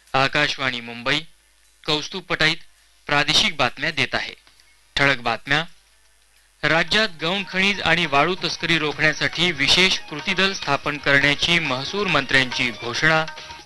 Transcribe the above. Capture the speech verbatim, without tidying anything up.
आकाशवाणी मुंबई कौस्तुभ पटाईत प्रादेशिक बातम्या देत आहे. ठळक बातम्या. राज्यात गौण खनिज आणि वाळू तस्करी रोखण्यासाठी विशेष कृती दल स्थापन करण्याची महसूल मंत्र्यांची घोषणा.